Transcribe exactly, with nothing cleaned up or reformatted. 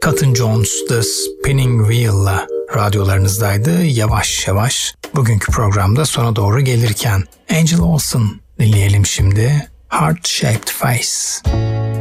Cotton Jones The Spinning Wheel'la radyolarınızdaydı. Yavaş yavaş bugünkü programda sona doğru gelirken Angel Olsen dinleyelim şimdi. Heart Shaped Face.